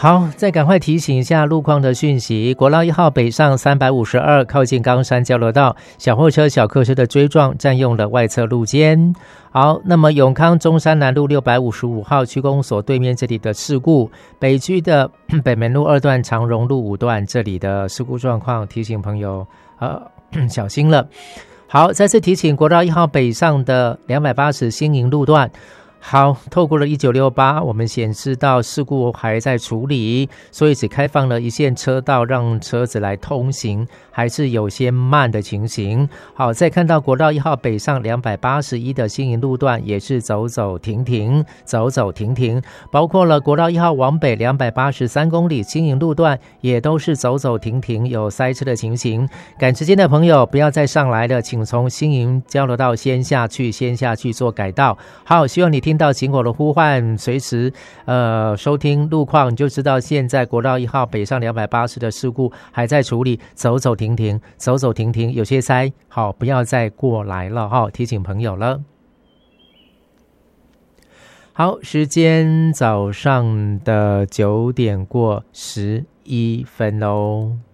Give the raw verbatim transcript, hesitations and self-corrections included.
好，再赶快提醒一下路况的讯息。国道一号北上三百五十二靠近冈山交流道，小货车小客车的追撞占用了外侧路肩。好，那么永康中山南路六百五十五号区公所对面这里的事故，北区的北门路二段长荣路五段这里的事故状况，提醒朋友呃小心了。好，再次提醒国道一号北上的两百八十新营路段。好，透过了一九六八，我们显示到事故还在处理，所以只开放了一线车道让车子来通行，还是有些慢的情形。好，再看到国道一号北上两百八十一的新营路段也是走走停停，走走停停，包括了国道一号往北两百八十三公里新营路段也都是走走停停，有塞车的情形。赶时间的朋友不要再上来了，请从新营交流道先下去，先下去做改道。好，希望你听到警口的呼唤，随时呃收听路况，你就知道现在国道一号北上两百八十的事故还在处理，走走停停，走走停停，有些塞，好，不要再过来了哈，提醒朋友了。好，时间早上的九点过十一分喽。